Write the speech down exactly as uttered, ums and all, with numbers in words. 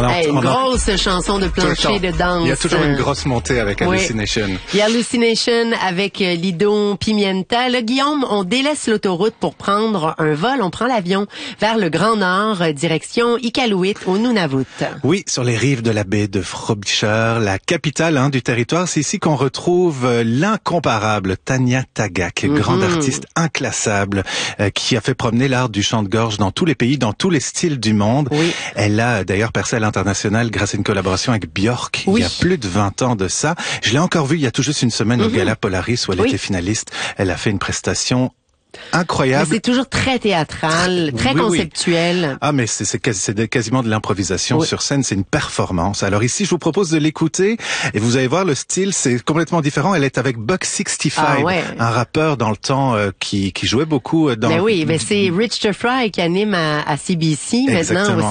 On hey, une on grosse en... chanson de plancher de danse. Il y a toujours une grosse montée avec oui. Hallucination. Il y a Hallucination avec Lido Pimienta. Là, Guillaume, on délaisse l'autoroute pour prendre un vol. On prend l'avion vers le Grand Nord, direction Iqaluit au Nunavut. Oui, sur les rives de la baie de Frobisher, la capitale hein, du territoire. C'est ici qu'on retrouve l'incomparable Tanya Tagaq, mm-hmm. grande artiste inclassable, euh, qui a fait promener l'art du chant de gorge dans tous les pays, dans tous les styles du monde. Oui. Elle a d'ailleurs percé à l'international grâce à une collaboration avec Björk oui. il y a plus de vingt ans de ça. Je l'ai encore vue il y a tout juste une semaine mm-hmm. au Gala Polaris où elle oui. était finaliste. Elle a fait une prestation incroyable. Mais c'est toujours très théâtral, très oui, conceptuel. Oui. Ah, mais c'est, c'est, quasi, c'est quasiment de l'improvisation oui. sur scène. C'est une performance. Alors ici, je vous propose de l'écouter et vous allez voir le style, c'est complètement différent. Elle est avec Buck soixante-cinq, ah, ouais. un rappeur dans le temps euh, qui, qui jouait beaucoup dans... Ben oui, ben c'est Rich the Fry qui anime à, à C B C maintenant aussi.